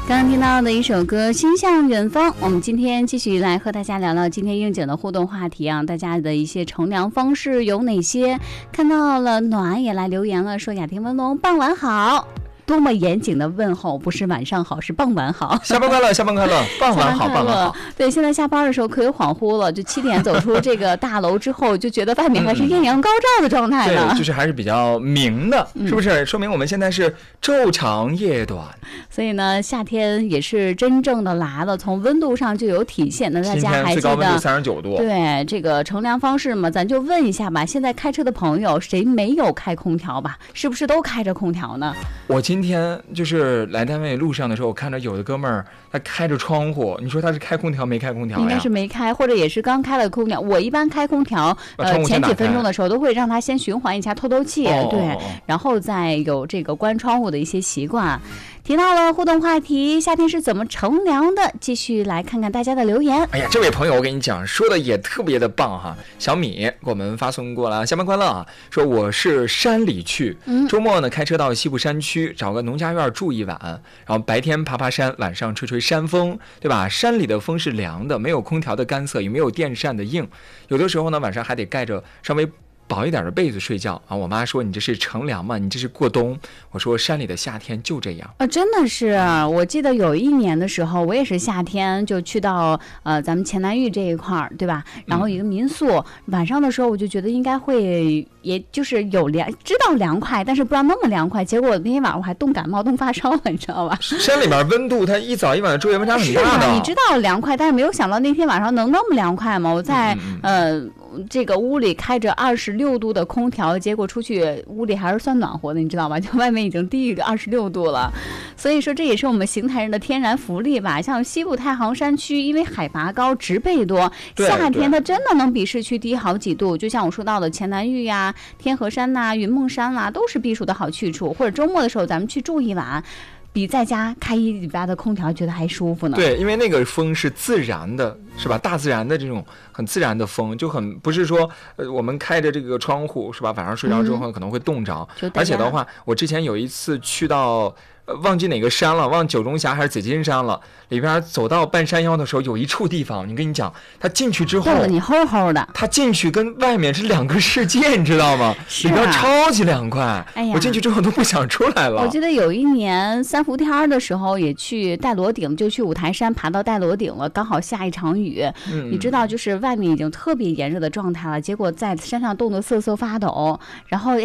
刚刚听到的一首歌《心向远方》，我们今天继续来和大家聊聊今天应景的互动话题啊，大家的一些乘凉方式有哪些？看到了暖也来留言了，说雅婷文龙傍晚好。多么严谨的问候，不是晚上好，是傍晚好。 下班快乐，下班快乐，傍晚好，傍晚好。 对，现在下班的时候可有恍惚了，就7点走出这个大楼之后，就觉得外面还是艳阳高照的状态呢。 对，就是还是比较明的，是不是？说明我们现在是昼长夜短。 所以呢，夏天也是真正的来了，从温度上就有体现。那大家还记得今天最高温度39度。 对，这个乘凉方式嘛，咱就问一下吧。现在开车的朋友，谁没有开空调吧？是不是都开着空调呢？ 我今天就是来单位路上的时候，我看着有的哥们儿他开着窗户，你说他是开空调没开空调呀？ 应该是没开，或者也是刚开了空调。我一般开空调，前几分钟的时候都会让它先循环一下，透透气，对，然后再有这个关窗户的一些习惯。提到了互动话题，夏天是怎么乘凉的？继续来看看大家的留言。 哎呀，这位朋友我跟你讲，说的也特别的棒哈。小米给我们发送过来，下班快乐啊！说我是山里去，周末呢开车到西部山区，找个农家院住一晚，然后白天爬爬山，晚上吹吹山风，对吧？山里的风是凉的，没有空调的干涩，也没有电扇的硬，有的时候呢晚上还得盖着稍微薄一点的被子睡觉啊！我妈说你这是乘凉嘛，你这是过冬。我说山里的夏天就这样真的是。我记得有一年的时候，我也是夏天就去到咱们前南峪这一块儿，对吧？然后一个民宿，晚上的时候我就觉得应该会，也就是有知道凉快，但是不知道那么凉快。结果那天晚上我还冻感冒、冻发烧了，你知道吧？ 山里面温度它一早一晚的昼夜温差很大的。 你知道凉快，但是没有想到那天晚上能那么凉快吗？我在这个屋里开着26度的空调，结果出去屋里还是算暖和的，你知道吧？就外面已经低于26度了。所以说这也是我们邢台人的天然福利吧。像西部太行山区，因为海拔高，植被多，夏天它真的能比市区低好几度。就像我说到的前南峪呀、天河山呐、云梦山啦，都是避暑的好去处。或者周末的时候咱们去住一晚，比在家开1礼拜的空调觉得还舒服呢。 对，因为那个风是自然的，是吧？大自然的这种很自然的风，就很不是说我们开着这个窗户，是吧？晚上睡着之后可能会冻着。而且的话，我之前有一次去到忘记哪个山了，忘九中峡还是紫金山了，里边走到半山腰的时候，有一处地方，你跟你讲，它进去之后， 冻得你齁齁的， 它进去跟外面是2个世界，你知道吗？里边超级凉快。哎呀，我进去之后都不想出来了。 我记得有一年3伏天的时候，也去戴罗顶，就去五台山爬到戴罗顶了，刚好下一场雨。你知道，就是外面已经特别炎热的状态了，结果在山上冻得瑟瑟发抖，然后